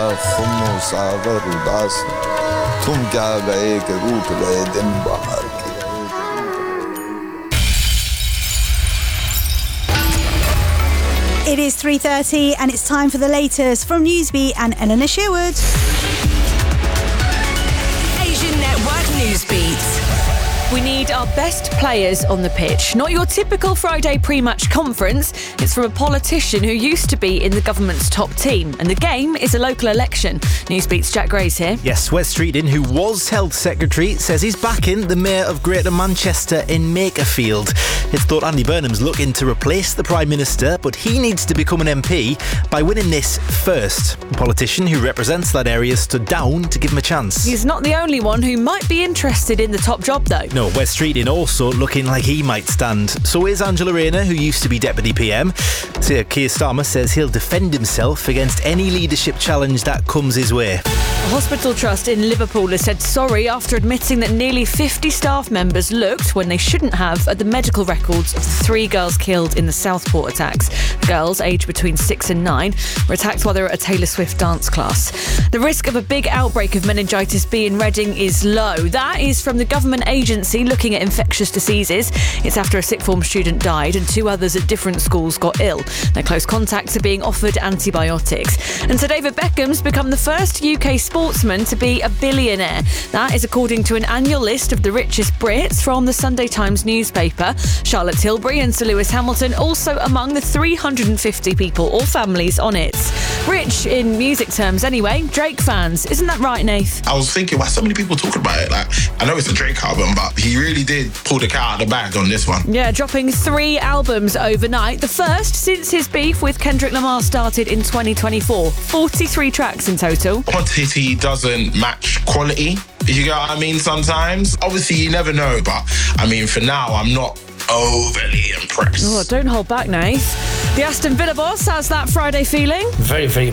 खुमो सागर उदास तुम क्या गए कि रूठ गए दिन बाहर के। It is 3:30 and it's time for the latest from Newsbeat and Eleanor Sherwood. Asian Network Newsbeat. We need our best players on the pitch. Not your typical Friday pre-match conference. It's from a politician who used to be in the government's top team. And the game is a local election. Newsbeat's Jack Grays here. Yes, Wes Streeting, who was Health Secretary, says he's backing the Mayor of Greater Manchester in Makerfield. It's thought Andy Burnham's looking to replace the Prime Minister, but he needs to become an MP by winning this first. A politician who represents that area stood down to give him a chance. He's not the only one who might be interested in the top job, though. No, Wes Streeting also looking like he might stand. So is Angela Rayner, who used to be Deputy PM. Keir Starmer says he'll defend himself against any leadership challenge that comes his way. A hospital trust in Liverpool has said sorry after admitting that nearly 50 staff members looked, when they shouldn't have, at the medical records of the 3 girls killed in the Southport attacks. The girls, aged between 6 and 9, were attacked while they were at a Taylor Swift dance class. The risk of a big outbreak of meningitis B in Reading is low. That is from the government agency looking at infectious diseases. It's after a sixth form student died and 2 others at different schools got ill. Their close contacts are being offered antibiotics. And Sir David Beckham's become the first UK sportsman to be a billionaire. That is according to an annual list of the richest Brits from the Sunday Times newspaper. Charlotte Tilbury and Sir Lewis Hamilton also among the 350 people or families on it. Rich in music terms anyway. Drake fans, isn't that right, Nath? I was thinking, why so many people talking about it? Like, I know it's a Drake album, but he really did pull the cat out of the bag on this one. Yeah, dropping 3 albums overnight. The first since his beef with Kendrick Lamar started in 2024. 43 tracks in total. Quantity doesn't match quality, if you get what I mean, sometimes. Obviously, you never know, but I mean, for now, I'm not overly impressed. Oh, don't hold back, Nath. The Aston Villa boss has that Friday feeling. Very, very